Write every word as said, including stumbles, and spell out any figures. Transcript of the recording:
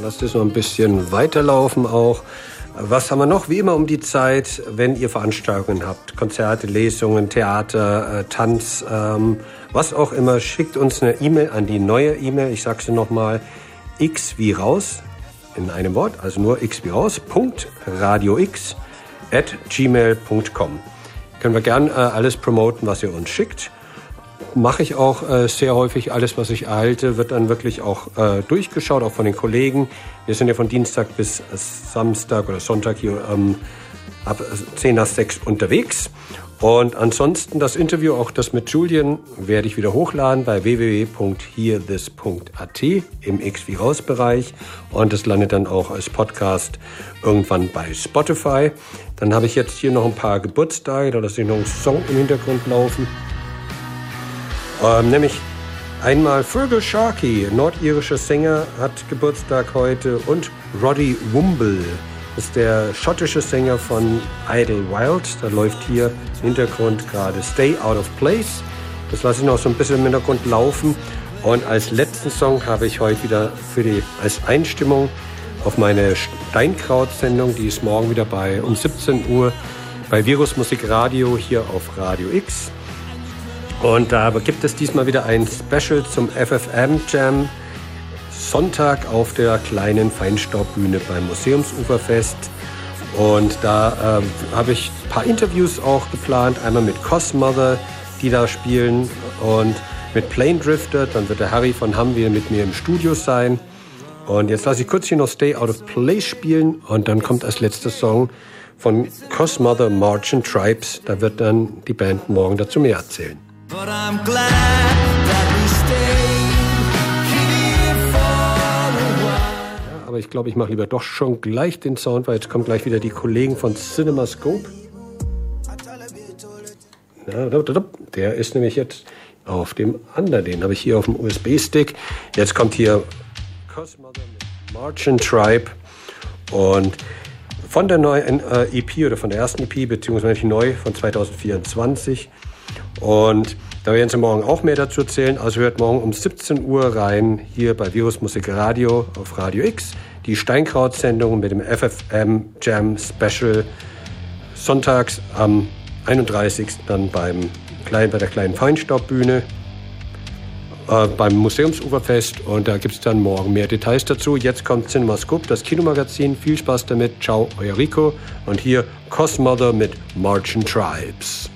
lasst es noch ein bisschen weiterlaufen auch. Was haben wir noch? Wie immer um die Zeit, wenn ihr Veranstaltungen habt, Konzerte, Lesungen, Theater, äh, Tanz, ähm, was auch immer, schickt uns eine E-Mail an die neue E-Mail. Ich sag's dir nochmal, x wie raus, in einem Wort, also nur x wie raus, Punkt, radiox at gmail punkt com. Können wir gern äh, alles promoten, was ihr uns schickt. Mache ich auch äh, sehr häufig. Alles, was ich erhalte, wird dann wirklich auch äh, durchgeschaut, auch von den Kollegen. Wir sind ja von Dienstag bis Samstag oder Sonntag hier ähm, ab zehn nach sechs unterwegs. Und ansonsten das Interview, auch das mit Julian, werde ich wieder hochladen bei w w w punkt hearthis punkt a t im X wie raus Bereich. Und das landet dann auch als Podcast irgendwann bei Spotify. Dann habe ich jetzt hier noch ein paar Geburtstage, da lasse ich noch einen Song im Hintergrund laufen. Ähm, nämlich einmal Fergal Sharkey, nordirischer Sänger, hat Geburtstag heute. Und Roddy Woomble ist der schottische Sänger von Idlewild. Da läuft hier im Hintergrund gerade Stay Out of Place. Das lasse ich noch so ein bisschen im Hintergrund laufen. Und als letzten Song habe ich heute wieder für die, als Einstimmung auf meine Steinkraut-Sendung. Die ist morgen wieder bei um siebzehn Uhr bei Virus Musik Radio hier auf Radio X. Und da gibt es diesmal wieder ein Special zum F F M Jam. Sonntag auf der kleinen Feinstaubbühne beim Museumsuferfest. Und da äh, habe ich ein paar Interviews auch geplant. Einmal mit Cosmother, die da spielen, und mit Plane Drifter. Dann wird der Harry von Hamm wieder mit mir im Studio sein. Und jetzt lasse ich kurz hier noch Stay Out of Place spielen. Und dann kommt als letzter Song von Cosmother, Marching Tribes. Da wird dann die Band morgen dazu mehr erzählen. But I'm glad that we stayed here for a while. Ja, aber ich glaube, ich mache lieber doch schon gleich den Sound, weil jetzt kommen gleich wieder die Kollegen von CinemaScope. Ja, der ist nämlich jetzt auf dem anderen, den habe ich hier auf dem U S B-Stick. Jetzt kommt hier Cosmother mit Marching Tribe und von der neuen äh, E P oder von der ersten E P, beziehungsweise neu von zwanzig vierundzwanzig. Und da werden Sie morgen auch mehr dazu erzählen. Also hört morgen um siebzehn Uhr rein hier bei Virus Musik Radio auf Radio X. Die Steinkraut-Sendung mit dem F F M Jam Special. Sonntags am einunddreißigsten dann beim kleinen, bei der kleinen Feinstaubbühne äh, beim Museumsuferfest. Und da gibt es dann morgen mehr Details dazu. Jetzt kommt CinemaScope, das Kinomagazin. Viel Spaß damit. Ciao, euer Rico. Und hier Cosmother mit Marching Tribes.